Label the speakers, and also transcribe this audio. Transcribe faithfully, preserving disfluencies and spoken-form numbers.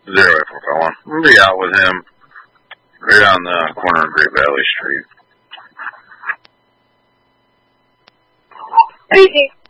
Speaker 1: Zero eight four five one. We'll be out with him right on the corner of Great Valley Street.
Speaker 2: Crazy.